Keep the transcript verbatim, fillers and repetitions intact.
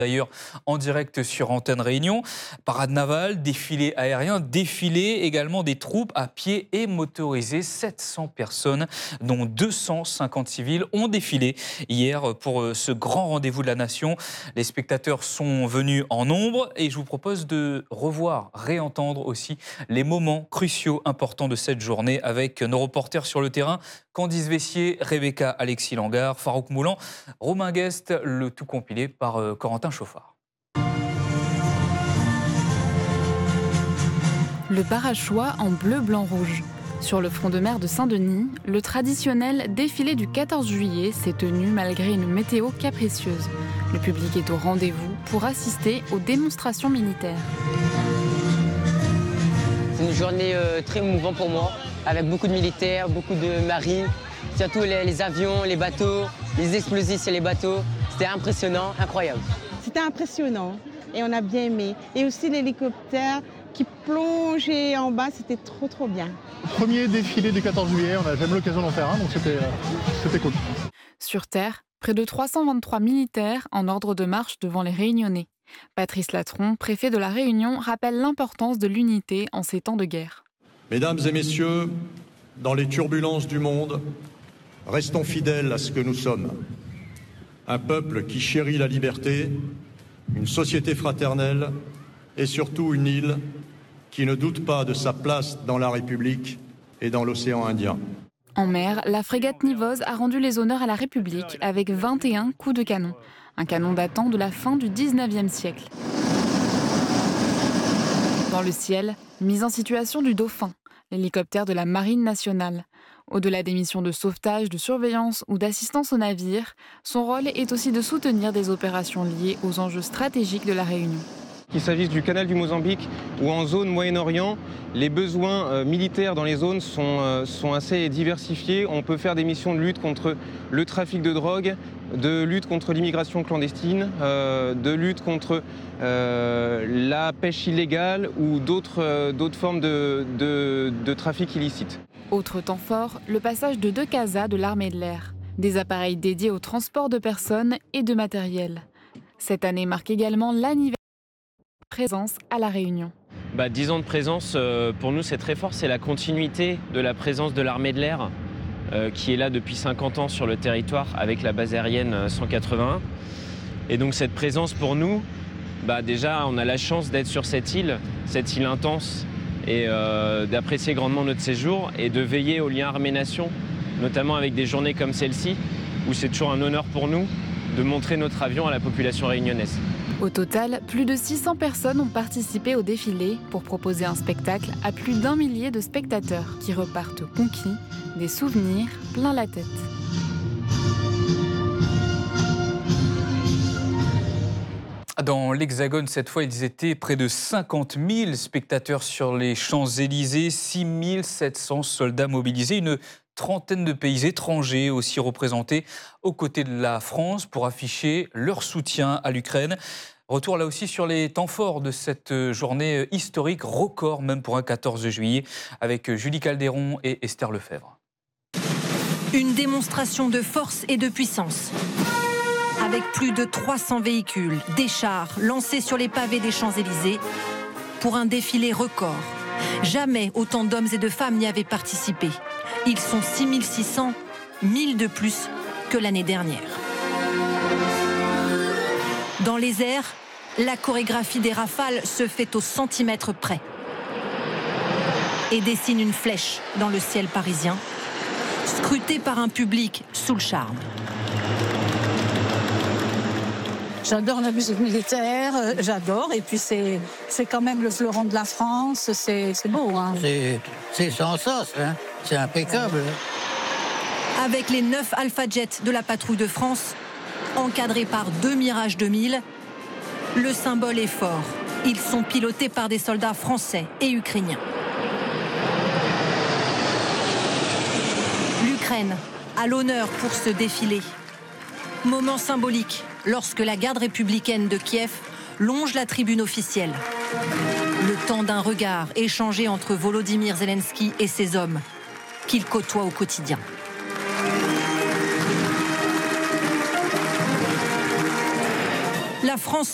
D'ailleurs, en direct sur Antenne Réunion, parade navale, défilé aérien, défilé également des troupes à pied et motorisées. sept cents personnes, dont deux cent cinquante civils, ont défilé hier pour ce grand rendez-vous de la nation. Les spectateurs sont venus en nombre et je vous propose de revoir, réentendre aussi les moments cruciaux, importants de cette journée avec nos reporters sur le terrain. Candice Vessier, Rebecca Alexis Langard, Farouk Moulan, Romain Guest, le tout compilé par euh, Corentin Chauffard. Le parachoix en bleu, blanc, rouge. Sur le front de mer de Saint-Denis, le traditionnel défilé du quatorze juillet s'est tenu malgré une météo capricieuse. Le public est au rendez-vous pour assister aux démonstrations militaires. C'est une journée euh, très émouvante pour moi, avec beaucoup de militaires, beaucoup de marines, surtout les, les avions, les bateaux, les explosifs sur les bateaux. C'était impressionnant, incroyable. C'était impressionnant et on a bien aimé. Et aussi l'hélicoptère qui plongeait en bas, c'était trop trop bien. Premier défilé du quatorze juillet, on n'a jamais l'occasion d'en faire un, donc c'était, euh, c'était cool. Sur Terre, près de trois cent vingt-trois militaires en ordre de marche devant les Réunionnais. Patrice Latron, préfet de la Réunion, rappelle l'importance de l'unité en ces temps de guerre. Mesdames et messieurs, dans les turbulences du monde, restons fidèles à ce que nous sommes. Un peuple qui chérit la liberté, une société fraternelle et surtout une île qui ne doute pas de sa place dans la République et dans l'océan Indien. En mer, la frégate Nivoise a rendu les honneurs à la République avec vingt et un coups de canon. Un canon datant de la fin du dix-neuvième siècle. Dans le ciel, mise en situation du Dauphin, l'hélicoptère de la Marine nationale. Au-delà des missions de sauvetage, de surveillance ou d'assistance aux navires, son rôle est aussi de soutenir des opérations liées aux enjeux stratégiques de la Réunion. Qu'il s'agisse du canal du Mozambique ou en zone Moyen-Orient, les besoins euh, militaires dans les zones sont, euh, sont assez diversifiés. On peut faire des missions de lutte contre le trafic de drogue, de lutte contre l'immigration clandestine, euh, de lutte contre euh, la pêche illégale ou d'autres euh, d'autres formes de, de, de trafic illicite. Autre temps fort, le passage de deux CASA de l'armée de l'air. Des appareils dédiés au transport de personnes et de matériel. Cette année marque également l'anniversaire de présence à La Réunion. Bah, dix ans de présence, euh, pour nous c'est très fort, c'est la continuité de la présence de l'armée de l'air euh, qui est là depuis cinquante ans sur le territoire avec la base aérienne cent quatre-vingt-un. Et donc cette présence pour nous, bah, déjà on a la chance d'être sur cette île, cette île intense et euh, d'apprécier grandement notre séjour et de veiller au lien armée-nation, notamment avec des journées comme celle-ci où c'est toujours un honneur pour nous de montrer notre avion à la population réunionnaise. Au total, plus de six cents personnes ont participé au défilé pour proposer un spectacle à plus d'un millier de spectateurs qui repartent conquis, des souvenirs plein la tête. Dans l'Hexagone, cette fois, ils étaient près de cinquante mille spectateurs sur les Champs-Élysées, six mille sept cents soldats mobilisés, une trentaine de pays étrangers aussi représentés aux côtés de la France pour afficher leur soutien à l'Ukraine. Retour là aussi sur les temps forts de cette journée historique, record même pour un quatorze juillet, avec Julie Calderon et Esther Lefebvre. Une démonstration de force et de puissance. Avec plus de trois cents véhicules, des chars lancés sur les pavés des Champs-Élysées pour un défilé record. Jamais autant d'hommes et de femmes n'y avaient participé. Ils sont six mille six cents, mille de plus que l'année dernière. Dans les airs, la chorégraphie des rafales se fait au centimètre près et dessine une flèche dans le ciel parisien, scrutée par un public sous le charme. J'adore la musique militaire, euh, j'adore. Et puis c'est, c'est quand même le fleuron de la France, c'est, c'est beau. Hein. C'est, c'est sans sens, hein. C'est impeccable. Avec les neuf Alpha Jets de la patrouille de France, encadrés par deux Mirage deux mille, le symbole est fort. Ils sont pilotés par des soldats français et ukrainiens. L'Ukraine a l'honneur pour ce défilé. Moment symbolique lorsque la garde républicaine de Kiev longe la tribune officielle. Le temps d'un regard échangé entre Volodymyr Zelensky et ses hommes, qu'il côtoie au quotidien. La France